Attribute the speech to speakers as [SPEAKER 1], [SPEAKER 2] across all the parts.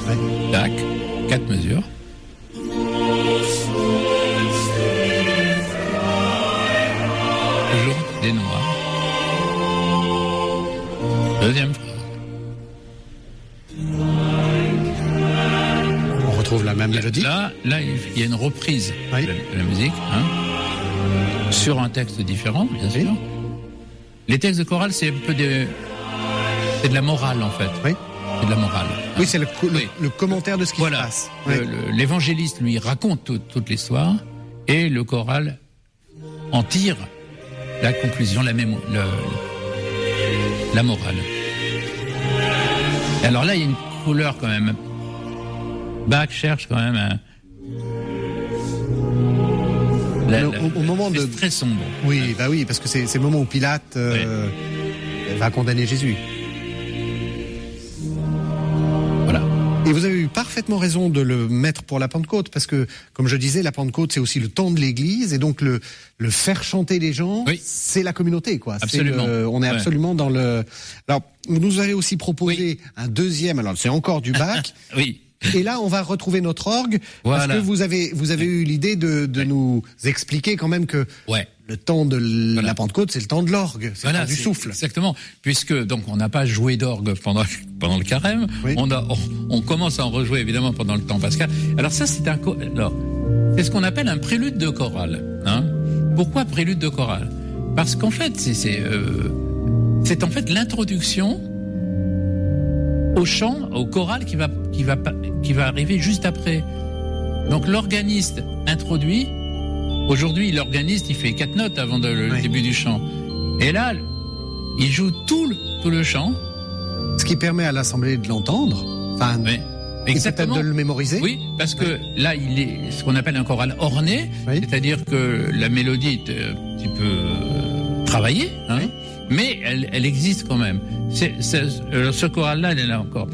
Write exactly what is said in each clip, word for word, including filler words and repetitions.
[SPEAKER 1] Ouais.
[SPEAKER 2] Tac, quatre mesures. Toujours des noirs. Deuxième phrase.
[SPEAKER 1] On retrouve la même mélodie.
[SPEAKER 2] Là, là, il y a une reprise
[SPEAKER 1] oui.
[SPEAKER 2] de, la, de la musique, hein, sur un texte différent, bien sûr. Oui. Les textes de chorale, c'est un peu de, c'est de la morale, en fait.
[SPEAKER 1] Oui.
[SPEAKER 2] C'est de la morale.
[SPEAKER 1] Oui, c'est le, le,
[SPEAKER 2] oui.
[SPEAKER 1] le commentaire de ce qui
[SPEAKER 2] voilà.
[SPEAKER 1] se passe.
[SPEAKER 2] Le,
[SPEAKER 1] oui.
[SPEAKER 2] le, l'évangéliste, lui, raconte tout, toute l'histoire, et le choral en tire la conclusion, la, mémo, le, la morale. Et alors là, il y a une couleur quand même. Bach cherche quand même un... La,
[SPEAKER 1] au,
[SPEAKER 2] la,
[SPEAKER 1] au moment
[SPEAKER 2] c'est
[SPEAKER 1] de
[SPEAKER 2] très sombre.
[SPEAKER 1] Oui, bah oui, parce que c'est, c'est le moment où Pilate euh, oui. va condamner Jésus.
[SPEAKER 2] Voilà.
[SPEAKER 1] Et vous avez eu parfaitement raison de le mettre pour la Pentecôte, parce que, comme je disais, la Pentecôte, c'est aussi le temps de l'Église, et donc le, le faire chanter les gens, oui. c'est la communauté, quoi.
[SPEAKER 2] Absolument.
[SPEAKER 1] C'est le, on est absolument ouais. dans le... Alors, vous nous avez aussi proposé oui. un deuxième, alors c'est encore du Bach.
[SPEAKER 2] Oui.
[SPEAKER 1] Et là, on va retrouver notre orgue,
[SPEAKER 2] voilà.
[SPEAKER 1] parce que vous avez, vous avez eu l'idée de, de ouais. nous expliquer quand même que
[SPEAKER 2] ouais.
[SPEAKER 1] le temps de voilà. la Pentecôte, c'est le temps de l'orgue, c'est
[SPEAKER 2] voilà,
[SPEAKER 1] le temps du
[SPEAKER 2] c'est
[SPEAKER 1] souffle.
[SPEAKER 2] Exactement, puisque donc on n'a pas joué d'orgue pendant pendant le carême, oui. on, a, on, on commence à en rejouer évidemment pendant le temps pascal. Alors ça, c'est un, alors c'est ce qu'on appelle un prélude de chorale. Hein. Pourquoi prélude de chorale ? Parce qu'en fait, c'est c'est, euh, c'est en fait l'introduction au chant, au choral qui va qui va qui va arriver juste après. Donc l'organiste introduit. Aujourd'hui, l'organiste il fait quatre notes avant de, le oui. début du chant. Et là, il joue tout le tout le chant.
[SPEAKER 1] Ce qui permet à l'assemblée de l'entendre. Enfin,
[SPEAKER 2] oui. Exactement.
[SPEAKER 1] Peut-être de le mémoriser.
[SPEAKER 2] Oui, parce que oui. là, il est ce qu'on appelle un choral orné, oui. c'est-à-dire que la mélodie est un petit peu travaillée, hein, oui. mais elle, elle existe quand même. C'est, c'est, ce choral-là, il est là encore.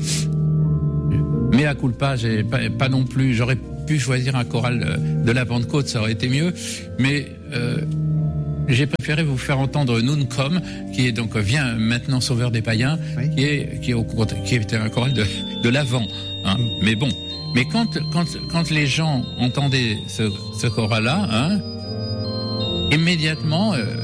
[SPEAKER 2] Mais à culpa, j'ai pas, pas non plus. J'aurais pu choisir un choral de la Pentecôte, ça aurait été mieux. Mais euh, j'ai préféré vous faire entendre Nunquam, qui est donc Viens maintenant sauveur des païens, oui. qui est qui est au qui était un choral de de l'Avent. Hein. Mm. Mais bon, mais quand quand quand les gens entendaient ce ce choral-là, hein, immédiatement. Euh,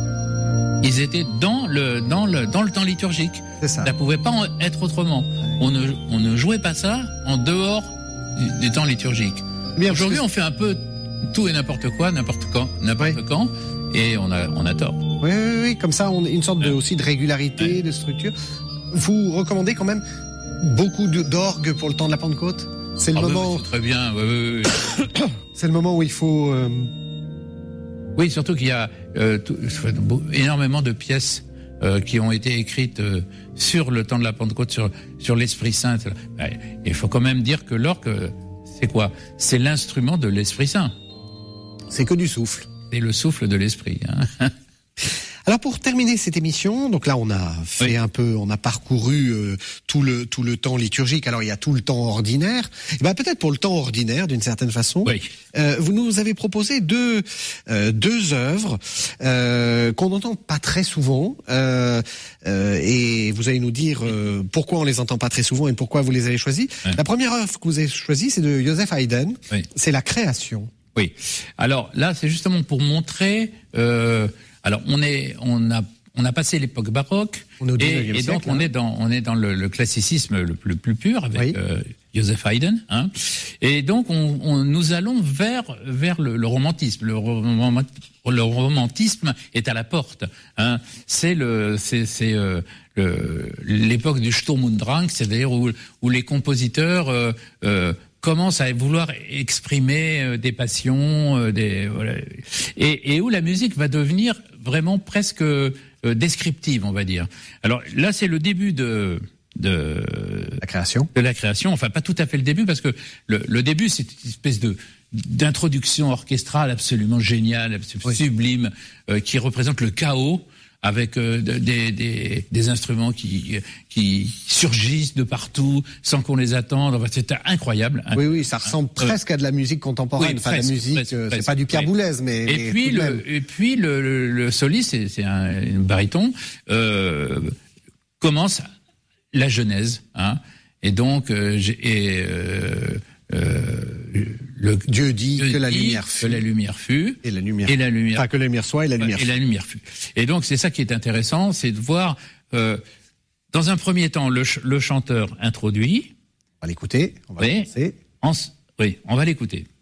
[SPEAKER 2] Ils étaient dans le dans le dans le temps liturgique.
[SPEAKER 1] C'est ça.
[SPEAKER 2] Ça pouvait pas être autrement. On ne on ne jouait pas ça en dehors du, du temps liturgique. Bien, aujourd'hui, on fait un peu tout et n'importe quoi, n'importe quand, n'importe oui. quand, et on a on a tort.
[SPEAKER 1] Oui, oui, oui. Comme ça, on a une sorte de, aussi de régularité, oui. de structure. Vous recommandez quand même beaucoup de, d'orgue pour le temps de la Pentecôte. C'est le
[SPEAKER 2] ah
[SPEAKER 1] moment.
[SPEAKER 2] Bah, c'est très bien. Oui, oui, oui.
[SPEAKER 1] C'est le moment où il faut. Euh...
[SPEAKER 2] Oui, surtout qu'il y a euh, tout, énormément de pièces euh, qui ont été écrites euh, sur le temps de la Pentecôte, sur sur l'Esprit Saint. Il faut quand même dire que l'orgue, c'est quoi ? C'est l'instrument de l'Esprit Saint.
[SPEAKER 1] C'est que du souffle.
[SPEAKER 2] C'est le souffle de l'Esprit. Hein.
[SPEAKER 1] Alors pour terminer cette émission, donc là on a fait oui. un peu, on a parcouru euh, tout le tout le temps liturgique. Alors il y a tout le temps ordinaire. Et ben peut-être pour le temps ordinaire d'une certaine façon.
[SPEAKER 2] Oui.
[SPEAKER 1] Euh, vous nous avez proposé deux euh, deux œuvres euh, qu'on n'entend pas très souvent. Euh, euh, et vous allez nous dire euh, pourquoi on les entend pas très souvent et pourquoi vous les avez choisies. Oui. La première œuvre que vous avez choisie, c'est de Joseph Haydn.
[SPEAKER 2] Oui.
[SPEAKER 1] C'est la Création.
[SPEAKER 2] Oui. Alors là, c'est justement pour montrer. Euh, Alors on est, on a, on a passé l'époque baroque et, et donc siècle, on hein. est dans, on est dans le, le classicisme le, le plus pur avec oui. euh, Joseph Haydn, hein. Et donc on, on, nous allons vers vers le, le romantisme. Le, rom, le romantisme est à la porte. Hein. C'est le, c'est, c'est euh, le, l'époque du Sturm und Drang, c'est-à-dire où, où les compositeurs euh, euh, commence à vouloir exprimer euh, des passions, euh, des voilà, et, et où la musique va devenir vraiment presque euh, descriptive, on va dire. Alors là, c'est le début de de
[SPEAKER 1] la création,
[SPEAKER 2] de la création. Enfin, pas tout à fait le début, parce que le, le début, c'est une espèce de d'introduction orchestrale absolument géniale, absolument oui. sublime, euh, qui représente le chaos. Avec euh, des, des, des instruments qui, qui surgissent de partout sans qu'on les attende. Enfin, c'était incroyable.
[SPEAKER 1] Oui, oui, ça ressemble euh, presque à de la musique contemporaine. Oui, enfin, presque, la musique, presque, euh, c'est presque, pas du Pierre oui. Boulez, mais.
[SPEAKER 2] Et
[SPEAKER 1] mais
[SPEAKER 2] puis,
[SPEAKER 1] le,
[SPEAKER 2] même. et puis le, le, le soliste, c'est, c'est un, un baryton, euh, commence la Genèse, hein. Et donc, euh, j'ai, et, euh, euh, le
[SPEAKER 1] Dieu dit
[SPEAKER 2] Dieu
[SPEAKER 1] que la
[SPEAKER 2] dit
[SPEAKER 1] lumière fut.
[SPEAKER 2] Que la lumière fut.
[SPEAKER 1] Et la lumière.
[SPEAKER 2] Et la lumière.
[SPEAKER 1] Enfin, que la lumière soit et la lumière
[SPEAKER 2] et
[SPEAKER 1] fut.
[SPEAKER 2] la lumière fut. Et donc, c'est ça qui est intéressant, c'est de voir, euh, dans un premier temps, le, ch- le chanteur introduit.
[SPEAKER 1] On va l'écouter. On va
[SPEAKER 2] oui,
[SPEAKER 1] commencer.
[SPEAKER 2] en, oui, on va l'écouter.